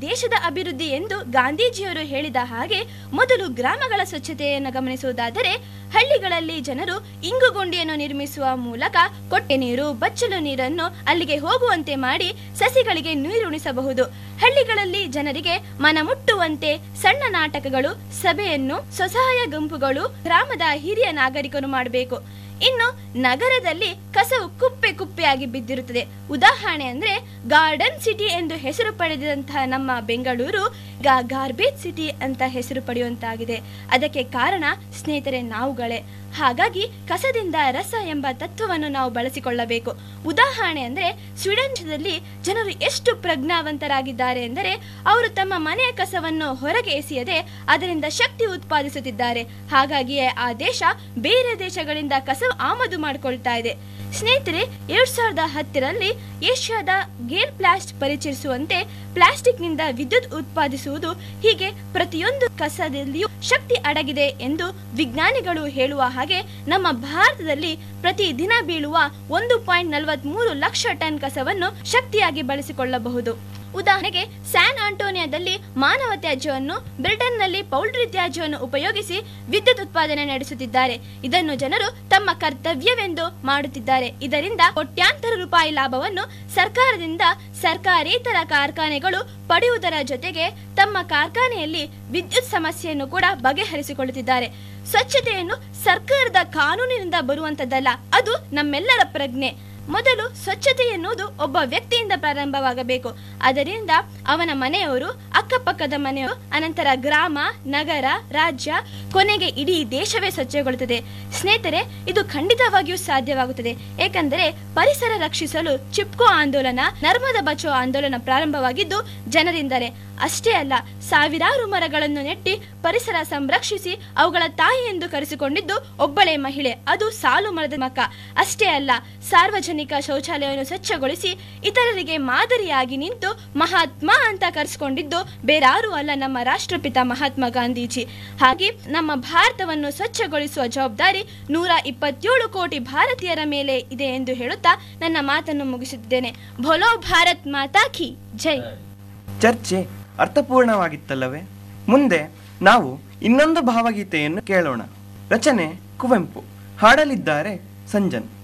ದೇಶದ ಅಭಿವೃದ್ಧಿ ಎಂದು ಗಾಂಧೀಜಿಯವರು ಹೇಳಿದ ಹಾಗೆ ಮೊದಲು ಗ್ರಾಮಗಳ ಸ್ವಚ್ಛತೆಯನ್ನು ಗಮನಿಸುವುದಾದರೆ ಹಳ್ಳಿಗಳಲ್ಲಿ ಜನರು ಇಂಗುಗುಂಡಿಯನ್ನು ನಿರ್ಮಿಸುವ ಮೂಲಕ ಕೊಟ್ಟೆ ನೀರು ಬಚ್ಚಲು ನೀರನ್ನು ಅಲ್ಲಿಗೆ ಹೋಗುವಂತೆ ಮಾಡಿ ಸಸಿಗಳಿಗೆ ನೀರುಣಿಸಬಹುದು. ಹಳ್ಳಿಗಳಲ್ಲಿ ಜನರಿಗೆ ಮನಮುಟ್ಟುವಂತೆ ಸಣ್ಣ ನಾಟಕಗಳು, ಸಭೆಯನ್ನು ಸ್ವಸಹಾಯ ಗುಂಪುಗಳು ಗ್ರಾಮದ ಹಿರಿಯ ನಾಗರಿಕರು ಮಾಡಬೇಕು. ಇನ್ನು ನಗರದಲ್ಲಿ ಕಸವು ಕುಪ್ಪೆ ಕುಪ್ಪೆಯಾಗಿ ಬಿದ್ದಿರುತ್ತದೆ. ಉದಾಹರಣೆ ಅಂದ್ರೆ ಗಾರ್ಡನ್ ಸಿಟಿ ಎಂದು ಹೆಸರು ಪಡೆದಂತಹ ನಮ್ಮ ಬೆಂಗಳೂರು ಗಾರ್ಬೇಜ್ ಸಿಟಿ ಅಂತ ಹೆಸರು ಪಡೆಯುವಂತಾಗಿದೆ. ಅದಕ್ಕೆ ಕಾರಣ ಸ್ನೇಹಿತರೆ ನಾವುಗಳೇ. ಹಾಗಾಗಿ ಕಸದಿಂದ ರಸ ಎಂಬ ತತ್ವವನ್ನು ನಾವು ಬಳಸಿಕೊಳ್ಳಬೇಕು. ಉದಾಹರಣೆ ಅಂದ್ರೆ ಸ್ವೀಡನ್ದಲ್ಲಿ ಜನರು ಎಷ್ಟು ಪ್ರಜ್ಞಾವಂತರಾಗಿದ್ದಾರೆ ಎಂದರೆ ಅವರು ತಮ್ಮ ಮನೆಯ ಕಸವನ್ನು ಹೊರಗೆ ಎಸೆಯದೆ ಅದರಿಂದ ಶಕ್ತಿ ಉತ್ಪಾದಿಸುತ್ತಿದ್ದಾರೆ. ಹಾಗಾಗಿಯೇ ಆ ದೇಶ ಬೇರೆ ದೇಶಗಳಿಂದ ಕಸ ಆಮದು ಮಾಡಿಕೊಳ್ತಾ ಇದೆ. ಸ್ನೇಹಿತರೆ, 2010ರಲ್ಲಿ ಏಷ್ಯಾದ ಗೇಲ್ ಪ್ಲಾಸ್ಟ್ ಪರಿಚಯಿಸುವಂತೆ ಪ್ಲಾಸ್ಟಿಕ್ನಿಂದ ವಿದ್ಯುತ್ ಉತ್ಪಾದಿಸುವುದು, ಹೀಗೆ ಪ್ರತಿಯೊಂದು ಕಸದಲ್ಲಿಯೂ ಶಕ್ತಿ ಅಡಗಿದೆ ಎಂದು ವಿಜ್ಞಾನಿಗಳು ಹೇಳುವ ಹಾಗೆ ನಮ್ಮ ಭಾರತದಲ್ಲಿ ಪ್ರತಿ ದಿನ ಬೀಳುವ 1.43 ಲಕ್ಷ ಟನ್ ಕಸವನ್ನು ಶಕ್ತಿಯಾಗಿ ಬಳಸಿಕೊಳ್ಳಬಹುದು. ಉದಾಹರಣೆಗೆ ಸ್ಯಾನ್ ಆಂಟೋನಿಯಾದಲ್ಲಿ ಮಾನವ ತ್ಯಾಜ್ಯವನ್ನು, ಬ್ರಿಟನ್ನಲ್ಲಿ ಪೌಲ್ಟ್ರಿ ತ್ಯಾಜ್ಯವನ್ನು ಉಪಯೋಗಿಸಿ ವಿದ್ಯುತ್ ಉತ್ಪಾದನೆ ನಡೆಸುತ್ತಿದ್ದಾರೆ. ಇದನ್ನು ಜನರು ತಮ್ಮ ಕರ್ತವ್ಯವೆಂದು ಮಾಡುತ್ತಿದ್ದಾರೆ. ಇದರಿಂದ ಕೋಟ್ಯಾಂತರ ರೂಪಾಯಿ ಲಾಭವನ್ನು ಸರ್ಕಾರದಿಂದ ಸರ್ಕಾರೇತರ ಕಾರ್ಖಾನೆಗಳು ಪಡೆಯುವುದರ ಜೊತೆಗೆ ತಮ್ಮ ಕಾರ್ಖಾನೆಯಲ್ಲಿ ವಿದ್ಯುತ್ ಸಮಸ್ಯೆಯನ್ನು ಕೂಡ ಬಗೆಹರಿಸಿಕೊಳ್ಳುತ್ತಿದ್ದಾರೆ. ಸ್ವಚ್ಛತೆಯನ್ನು ಸರ್ಕಾರದ ಕಾನೂನಿನಿಂದ ಬರುವಂತದ್ದಲ್ಲ, ಅದು ನಮ್ಮೆಲ್ಲರ ಪ್ರಜ್ಞೆ. ಮೊದಲು ಸ್ವಚ್ಛತೆ ಎನ್ನುವುದು ಒಬ್ಬ ವ್ಯಕ್ತಿಯಿಂದ ಪ್ರಾರಂಭವಾಗಬೇಕು. ಅದರಿಂದ ಅವನ ಮನೆಯವರು, ಅಕ್ಕಪಕ್ಕದ ಮನೆಯವರು, ಅನಂತರ ಗ್ರಾಮ, ನಗರ, ರಾಜ್ಯ, ಕೊನೆಗೆ ಇಡೀ ದೇಶವೇ ಸ್ವಚ್ಛಗೊಳ್ಳುತ್ತದೆ. ಸ್ನೇಹಿತರೆ, ಇದು ಖಂಡಿತವಾಗಿಯೂ ಸಾಧ್ಯವಾಗುತ್ತದೆ. ಏಕೆಂದರೆ ಪರಿಸರ ರಕ್ಷಿಸಲು ಚಿಪ್ಕೋ ಆಂದೋಲನ, ನರ್ಮದಾ ಬಚಾವೋ ಆಂದೋಲನ ಪ್ರಾರಂಭವಾಗಿದ್ದು ಜನರಿಂದಲೇ. ಅಷ್ಟೇ ಅಲ್ಲ, ಸಾವಿರಾರು ಮರಗಳನ್ನು ನೆಟ್ಟಿ ಪರಿಸರ ಸಂರಕ್ಷಿಸಿ ಅವುಗಳ ತಾಯಿ ಎಂದು ಕರೆಸಿಕೊಂಡಿದ್ದು ಒಬ್ಬಳೇ ಮಹಿಳೆ, ಅದು ಸಾಲು ಮರದ ಮಕ್ಕ. ಅಷ್ಟೇ ಅಲ್ಲ, ಸಾರ್ವಜನಿಕ ಶೌಚಾಲಯವನ್ನು ಸ್ವಚ್ಛಗೊಳಿಸಿ ಇತರರಿಗೆ ಮಾದರಿಯಾಗಿ ನಿಂತು ಮಹಾತ್ಮ ಅಂತ ಕರೆಸಿಕೊಂಡಿದ್ದು ಬೇರಾರೂ ಅಲ್ಲ, ನಮ್ಮ ರಾಷ್ಟ್ರಪಿತ ಮಹಾತ್ಮ ಗಾಂಧೀಜಿ. ಹಾಗೆ ನಮ್ಮ ಭಾರತವನ್ನು ಸ್ವಚ್ಛಗೊಳಿಸುವ ಜವಾಬ್ದಾರಿ 127 ಕೋಟಿ ಭಾರತೀಯರ ಮೇಲೆ ಇದೆ ಎಂದು ಹೇಳುತ್ತಾ ನನ್ನ ಮಾತನ್ನು ಮುಗಿಸುತ್ತಿದ್ದೇನೆ. ಭೋಲೋ ಭಾರತ್ ಮಾತಾ ಕಿ ಜೈ. ಚರ್ಚೆ ಅರ್ಥಪೂರ್ಣವಾಗಿತ್ತಲ್ಲವೇ? ಮುಂದೆ ನಾವು ಇನ್ನೊಂದು ಭಾವಗೀತೆಯನ್ನು ಕೇಳೋಣ. ರಚನೆ ಕುವೆಂಪು, ಹಾಡಲಿದ್ದಾರೆ ಸಂಜನ್.